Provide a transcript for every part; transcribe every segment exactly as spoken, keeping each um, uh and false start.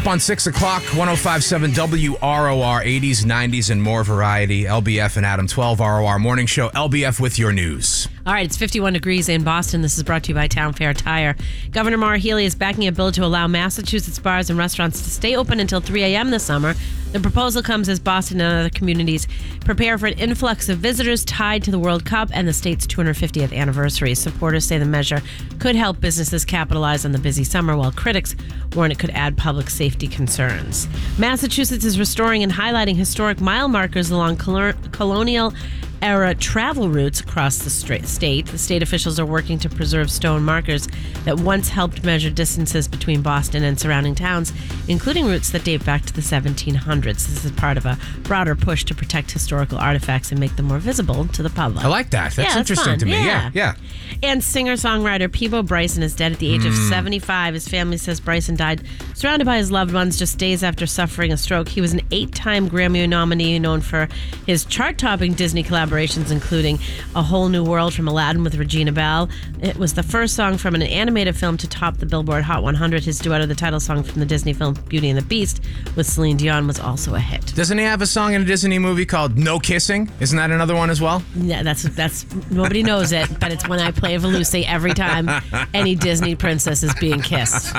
On six o'clock, one oh five point seven W R O R, eighties, nineties, and more variety. L B F and Adam, twelve R O R Morning Show. L B F with your news. All right, it's fifty-one degrees in Boston. This is brought to you by Town Fair Tire. Governor Maura Healey is backing a bill to allow Massachusetts bars and restaurants to stay open until three a.m. this summer. The proposal comes as Boston and other communities prepare for an influx of visitors tied to the World Cup and the state's two hundred fiftieth anniversary. Supporters say the measure could help businesses capitalize on the busy summer, while critics warn it could add public safety concerns. Massachusetts is restoring and highlighting historic mile markers along colonial era travel routes across the state. The state officials are working to preserve stone markers that once helped measure distances between Boston and surrounding towns, including routes that date back to the seventeen hundreds. This is part of a broader push to protect historical artifacts and make them more visible to the public. I like that. That's yeah, interesting that's to me. Yeah. yeah, yeah. And singer-songwriter Peabo Bryson is dead at the age mm. of seventy-five. His family says Bryson died surrounded by his loved ones just days after suffering a stroke. He was an eight-time Grammy nominee, known for his chart-topping Disney collaborations, including A Whole New World from Aladdin with Regina Bell. It was the first song from an animated film to top the Billboard Hot one hundred. His duet of the title song from the Disney film Beauty and the Beast with Celine Dion was also a hit. Doesn't he have a song in a Disney movie called No Kissing? Isn't that another one as well? Yeah, that's that's nobody knows it, but it's when I play Velusi every time any Disney princess is being kissed.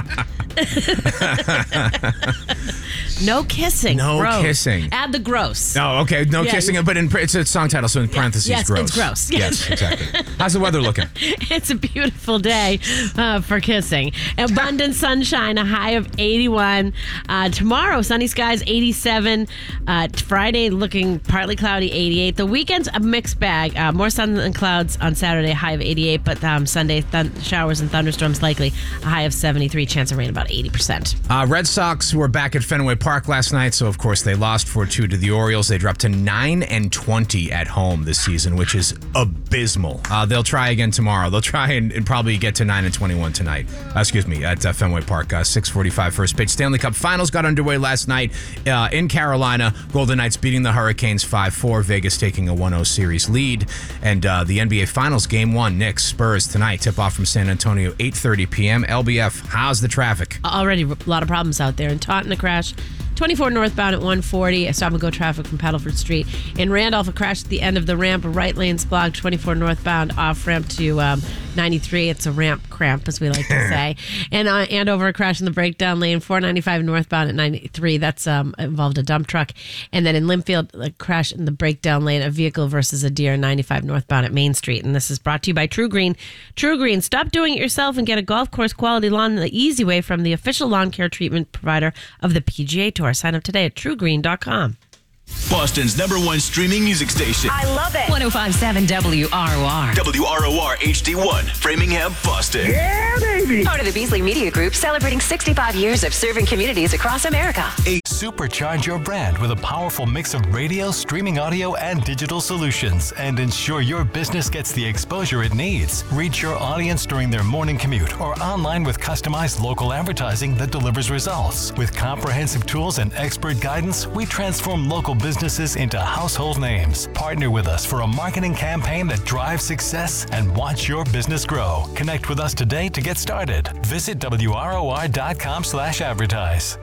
No kissing. No gross. kissing. Add the gross. Oh, okay. No yeah, kissing, yeah. but in, it's a song title, so in parentheses, yes, gross. It's gross. Yes, exactly. How's the weather looking? It's a beautiful day uh, for kissing. Abundant sunshine, a high of eighty-one. Uh, tomorrow, sunny skies, eighty-seven. Uh, Friday, looking partly cloudy, eighty-eight. The weekend's a mixed bag. Uh, more sun than clouds on Saturday, high of eighty-eight. But um, Sunday, th- showers and thunderstorms likely, a high of seventy-three. Chance of rain about eighty percent. Uh, Red Sox were back at Fenway Park last night, so of course they lost four two to the Orioles. They dropped to nine and twenty at home this season, which is abysmal. Uh, they'll try again tomorrow. They'll try and, and probably get to nine and twenty-one tonight. Uh, excuse me, at uh, Fenway Park. Uh, six forty-five first pitch. Stanley Cup Finals got underway last night uh, in Carolina. Golden Knights beating the Hurricanes five four. Vegas taking a one oh series lead. And uh, the N B A Finals Game one, Knicks Spurs tonight. Tip off from San Antonio, eight thirty p.m. L B F, how's the traffic? Already a lot of problems out there. In Taunton, a crash. twenty-four northbound at one forty. A stop and go traffic from Paddleford Street. In Randolph, a crash at the end of the ramp. Right lane's blocked. twenty-four northbound off ramp to um, ninety-three. It's a ramp cramp, as we like to say. And uh, Andover, a crash in the breakdown lane. four ninety-five northbound at ninety-three. That's um, involved a dump truck. And then in Linfield, a crash in the breakdown lane. A vehicle versus a deer. ninety-five northbound at Main Street. And this is brought to you by True Green. True Green. Stop doing it yourself and get a golf course quality lawn the easy way from the official lawn care treatment provider of the P G A Tour. Sign up today at true green dot com. Boston's number one streaming music station. I love it. one oh five point seven W R O R. W R O R H D one, Framingham, Boston. Yeah, baby. Part of the Beasley Media Group, celebrating sixty-five years of serving communities across America. Supercharge your brand with a powerful mix of radio, streaming audio, and digital solutions, and ensure your business gets the exposure it needs. Reach your audience during their morning commute or online with customized local advertising that delivers results. With comprehensive tools and expert guidance, we transform local businesses into household names. Partner with us for a marketing campaign that drives success and watch your business grow. Connect with us today to get started. Visit W R O R dot com slash advertise.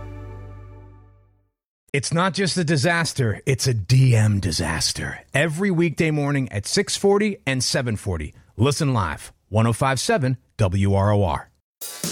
It's not just a disaster, it's a D M disaster. Every weekday morning at six forty and seven forty. Listen live, one oh five point seven W R O R.